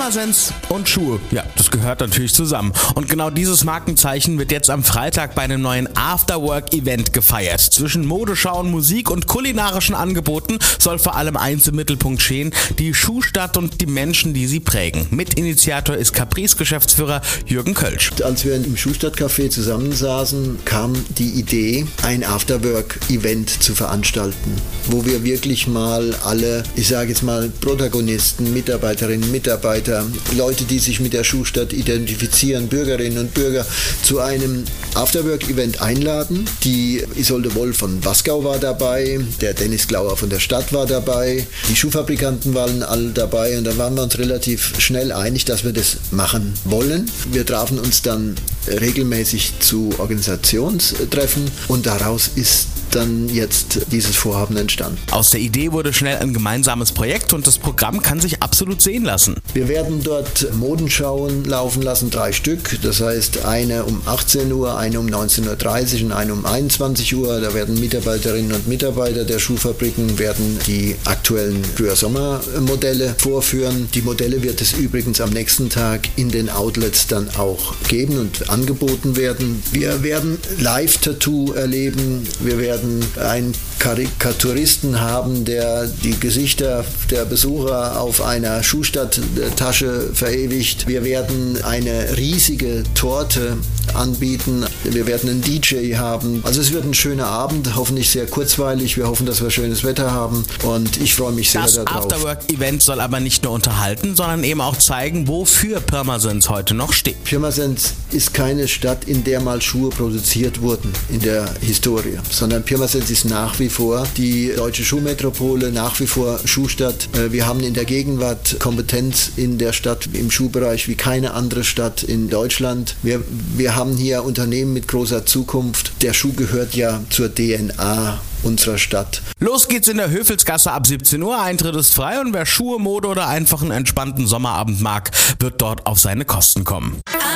Pirmasens und Schuhe, ja, das gehört natürlich zusammen. Und genau dieses Markenzeichen wird jetzt am Freitag bei einem neuen Afterwork-Event gefeiert. Zwischen Modeschauen, Musik und kulinarischen Angeboten soll vor allem eins im Mittelpunkt stehen: die Schuhstadt und die Menschen, die sie prägen. Mitinitiator ist Caprice-Geschäftsführer Jürgen Kölsch. Als wir im Schuhstadt-Café zusammensaßen, kam die Idee, ein Afterwork-Event zu veranstalten, wo wir wirklich mal alle, ich sage jetzt mal, Protagonisten, Mitarbeiterinnen, Mitarbeiter, Leute, die sich mit der Schuhstadt identifizieren, Bürgerinnen und Bürger, zu einem Afterwork-Event einladen. Die Isolde Woll von Wasgau war dabei, der Dennis Glauer von der Stadt war dabei, die Schuhfabrikanten waren alle dabei, und da waren wir uns relativ schnell einig, dass wir das machen wollen. Wir trafen uns dann regelmäßig zu Organisationstreffen und daraus ist dann jetzt dieses Vorhaben entstanden. Aus der Idee wurde schnell ein gemeinsames Projekt und das Programm kann sich absolut sehen lassen. Wir werden dort Modenschauen laufen lassen, 3 Stück. Das heißt, eine um 18 Uhr, eine um 19.30 Uhr und eine um 21 Uhr. Da werden Mitarbeiterinnen und Mitarbeiter der Schuhfabriken werden die aktuellen Frühjahr-Sommer-Modelle vorführen. Die Modelle wird es übrigens am nächsten Tag in den Outlets dann auch geben und angeboten werden. Wir werden Live-Tattoo erleben. Wir werden einen Karikaturisten haben, der die Gesichter der Besucher auf einer Schuhstadt-Tasche verewigt. Wir werden eine riesige Torte anbieten. Wir werden einen DJ haben. Also es wird ein schöner Abend, hoffentlich sehr kurzweilig. Wir hoffen, dass wir schönes Wetter haben und ich freue mich sehr darauf. Das Afterwork-Event soll aber nicht nur unterhalten, sondern eben auch zeigen, wofür Pirmasens heute noch steht. Pirmasens ist keine Stadt, in der mal Schuhe produziert wurden in der Historie, sondern Pirmasens ist nach wie vor die deutsche Schuhmetropole, nach wie vor Schuhstadt. Wir haben in der Gegenwart Kompetenz in der Stadt im Schuhbereich wie keine andere Stadt in Deutschland. Wir haben hier Unternehmen mit großer Zukunft. Der Schuh gehört ja zur DNA unserer Stadt. Los geht's in der Höfelsgasse ab 17 Uhr. Eintritt ist frei und wer Schuhe, Mode oder einfach einen entspannten Sommerabend mag, wird dort auf seine Kosten kommen.